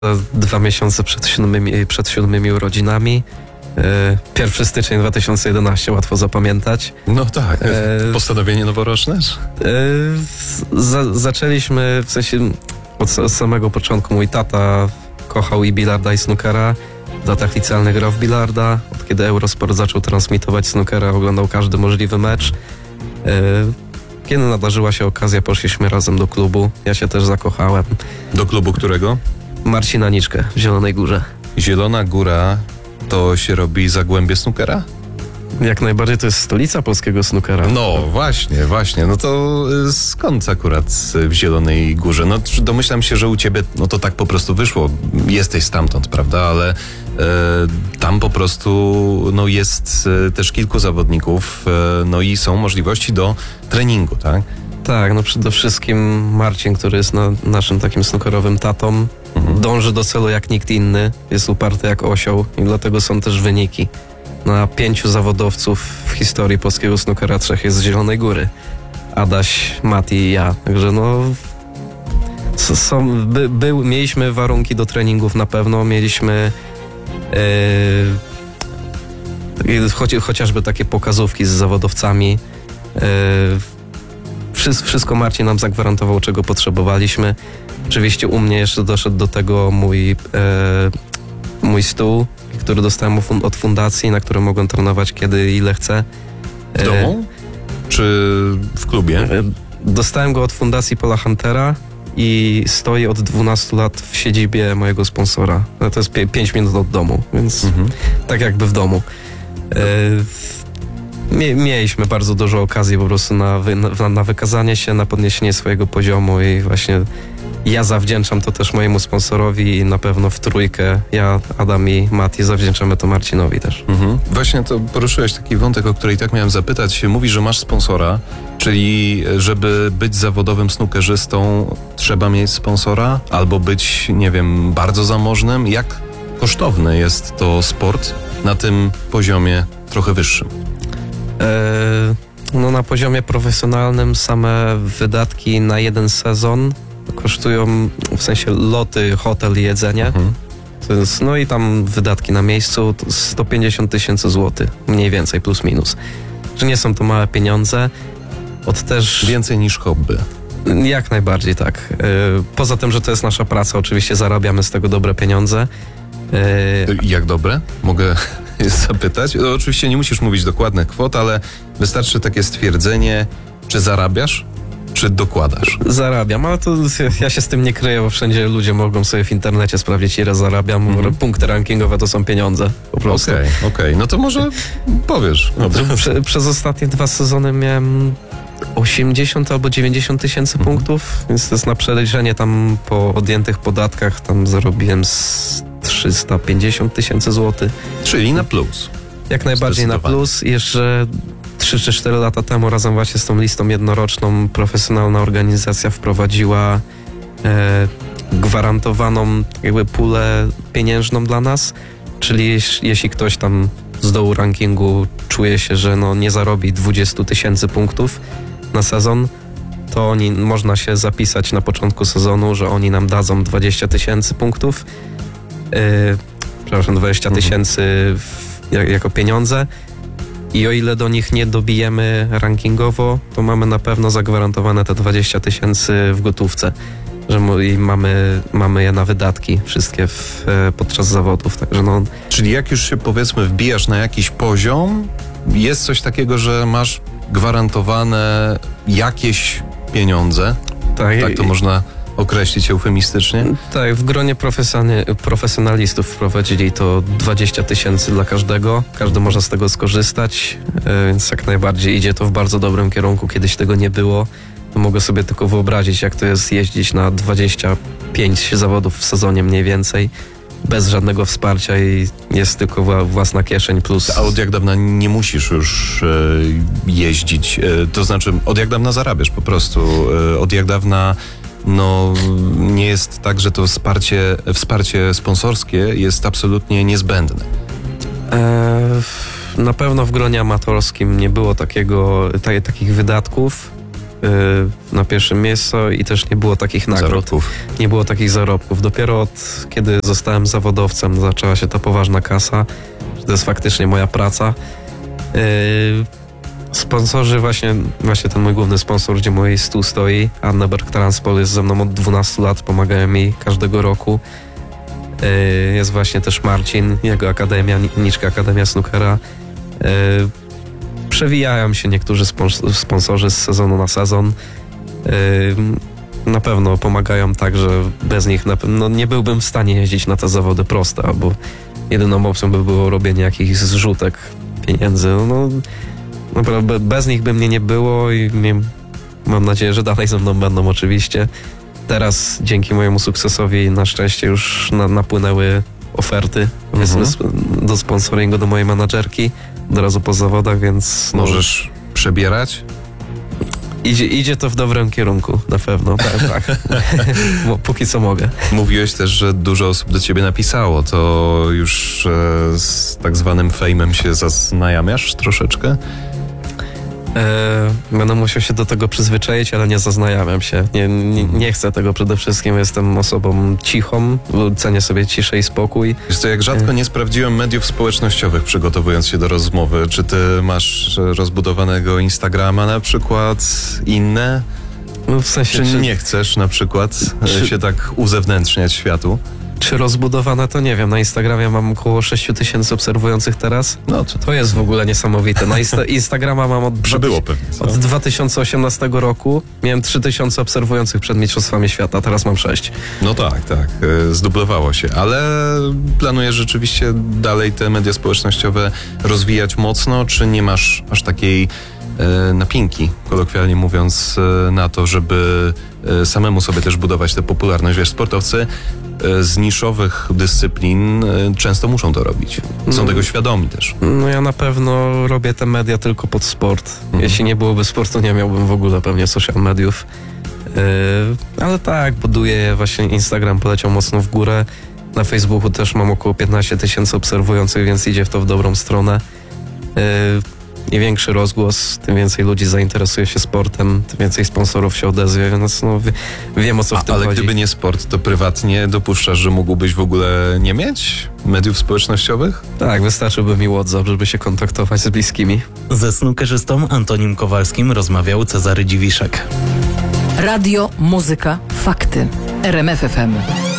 2 miesiące przed siódmymi urodzinami. 1 stycznia 2011, łatwo zapamiętać. No tak, postanowienie noworoczne? Zaczęliśmy, w sensie od samego początku mój tata kochał i bilarda, i snookera. W latach licealnych grał w bilarda. Od kiedy Eurosport zaczął transmitować snookera, oglądał każdy możliwy mecz. Kiedy nadarzyła się okazja, poszliśmy razem do klubu. Ja się też zakochałem. Do klubu którego? Marcina Niczkę w Zielonej Górze. Zielona Góra to się robi Zagłębie snookera? Jak najbardziej, to jest stolica polskiego snookera. No właśnie. No to skąd akurat w Zielonej Górze? No domyślam się, że u ciebie no to tak po prostu wyszło. Jesteś stamtąd, prawda? Ale tam po prostu no jest też kilku zawodników, no i są możliwości do treningu, tak? Tak, no przede wszystkim Marcin, który jest naszym takim snookerowym tatą, dąży do celu jak nikt inny, jest uparty jak osioł i dlatego są też wyniki. Na 5 zawodowców w historii polskiego snookera 3 jest z Zielonej Góry. Adaś, Mati i ja. Także no mieliśmy warunki do treningów na pewno, mieliśmy chociażby takie pokazówki z zawodowcami. Wszystko Marcin nam zagwarantował, czego potrzebowaliśmy. Oczywiście u mnie jeszcze doszedł do tego mój stół, który dostałem od fundacji, na którym mogłem trenować kiedy i ile chcę. W domu? Czy w klubie? Dostałem go od fundacji Paula Huntera i stoi od 12 lat w siedzibie mojego sponsora. To jest 5 minut od domu, więc tak jakby w domu. Mieliśmy bardzo dużo okazji po prostu na wykazanie się, na podniesienie swojego poziomu i właśnie ja zawdzięczam to też mojemu sponsorowi i na pewno w trójkę ja, Adam i Mati zawdzięczamy to Marcinowi też. Właśnie to poruszyłeś taki wątek, o który i tak miałem zapytać. Mówisz, że masz sponsora, czyli żeby być zawodowym snookerzystą trzeba mieć sponsora albo być, nie wiem, bardzo zamożnym. Jak kosztowny jest to sport na tym poziomie trochę wyższym? No na poziomie profesjonalnym same wydatki na jeden sezon kosztują, w sensie loty, hotel i jedzenie. To jest, no i tam wydatki na miejscu to 150 000 złotych, mniej więcej, plus minus. Że nie są to małe pieniądze. Więcej niż hobby. Jak najbardziej, tak. Poza tym, że to jest nasza praca, oczywiście zarabiamy z tego dobre pieniądze. Jak dobre? Mogę zapytać? No, oczywiście nie musisz mówić dokładnych kwot, ale wystarczy takie stwierdzenie, czy zarabiasz, czy dokładasz? Zarabiam, ale to ja się z tym nie kryję, bo wszędzie ludzie mogą sobie w internecie sprawdzić, ile zarabiam. Punkty rankingowe to są pieniądze, po prostu. Okej. No to może powiesz. Przez ostatnie 2 sezony miałem 80 albo 90 tysięcy punktów, więc to jest na przeliczenie tam po odjętych podatkach, tam zarobiłem 350 000 złotych. Czyli na plus. Jak najbardziej na plus. Jeszcze 3 czy 4 lata temu razem właśnie z tą listą jednoroczną profesjonalna organizacja wprowadziła gwarantowaną jakby pulę pieniężną dla nas, czyli jeśli ktoś tam z dołu rankingu czuje się, że no nie zarobi 20 000 punktów na sezon, to można się zapisać na początku sezonu, że oni nam dadzą 20 000 punktów, 20 000 jako pieniądze. I o ile do nich nie dobijemy rankingowo, to mamy na pewno zagwarantowane te 20 000 w gotówce, że mamy je na wydatki wszystkie podczas zawodów. Także no. Czyli jak już się powiedzmy wbijasz na jakiś poziom, jest coś takiego, że masz gwarantowane jakieś pieniądze? Tak to można określić eufemistycznie? Tak, w gronie profesjonalistów wprowadzili to 20 000 dla każdego. Każdy może z tego skorzystać, więc jak najbardziej idzie to w bardzo dobrym kierunku. Kiedyś tego nie było. Mogę sobie tylko wyobrazić, jak to jest jeździć na 25 zawodów w sezonie mniej więcej, bez żadnego wsparcia i jest tylko własna kieszeń plus... A od jak dawna nie musisz już jeździć? To znaczy, od jak dawna zarabiasz po prostu? Od jak dawna no nie jest tak, że to wsparcie sponsorskie jest absolutnie niezbędne? Na pewno w gronie amatorskim nie było takich wydatków. na pierwszym miejscu i też nie było takich nagród. Zarobków. Nie było takich zarobków. Dopiero od kiedy zostałem zawodowcem, zaczęła się ta poważna kasa, że to jest faktycznie moja praca. Sponsorzy, właśnie ten mój główny sponsor, gdzie mój stół stoi, Anneberg Transpol, jest ze mną od 12 lat, pomagają mi każdego roku. Jest właśnie też Marcin, jego akademia, Niczka Akademia Snookera. Przewijają się niektórzy sponsorzy z sezonu na sezon. Na pewno pomagają tak, że bez nich nie byłbym w stanie jeździć na te zawody proste, bo jedyną opcją by było robienie jakichś zrzutek pieniędzy. Naprawdę bez nich by mnie nie było i mam nadzieję, że dalej ze mną będą oczywiście. Teraz dzięki mojemu sukcesowi na szczęście już napłynęły oferty do sponsoringu do mojej menadżerki od razu po zawodach, więc... Możesz przebierać? Idzie to w dobrym kierunku, na pewno, tak. Bo póki co mogę. Mówiłeś też, że dużo osób do ciebie napisało. To już z tak zwanym fejmem się zaznajamiasz troszeczkę? Będę musiał się do tego przyzwyczaić, ale nie zaznajamiam się. Nie chcę tego przede wszystkim. Jestem osobą cichą, cenię sobie ciszę i spokój. Wiesz co, jak rzadko nie sprawdziłem mediów społecznościowych, przygotowując się do rozmowy. Czy ty masz rozbudowanego Instagrama na przykład, inne? No w sensie, Czy nie chcesz na przykład się tak uzewnętrzniać światu? Czy rozbudowane, to nie wiem. Na Instagramie mam około 6000 obserwujących teraz. No To jest w ogóle niesamowite. Na Instagrama mam od przybyło pewnie, co? Od 2018 roku. Miałem 3000 obserwujących przed Mistrzostwami Świata, teraz mam 6. No tak, zdublowało się, ale planujesz rzeczywiście dalej te media społecznościowe rozwijać mocno, czy nie masz aż takiej napinki, kolokwialnie mówiąc, na to, żeby samemu sobie też budować tę popularność? Wiesz, sportowcy z niszowych dyscyplin często muszą to robić. Są tego świadomi też. No ja na pewno robię te media tylko pod sport. Jeśli nie byłoby sportu, nie miałbym w ogóle pewnie social mediów. Ale tak, buduję je. Właśnie Instagram poleciał mocno w górę. Na Facebooku też mam około 15 000 obserwujących, więc idzie w to w dobrą stronę. Im większy rozgłos, tym więcej ludzi zainteresuje się sportem, tym więcej sponsorów się odezwie, więc wiem, o co w tym ale chodzi. gdyby nie sport, to prywatnie dopuszczasz, że mógłbyś w ogóle nie mieć mediów społecznościowych? Tak, wystarczyłby mi WhatsApp, żeby się kontaktować z bliskimi. Ze snookerzystą Antonim Kowalskim rozmawiał Cezary Dziwiszek. Radio, muzyka, fakty. RMF FM.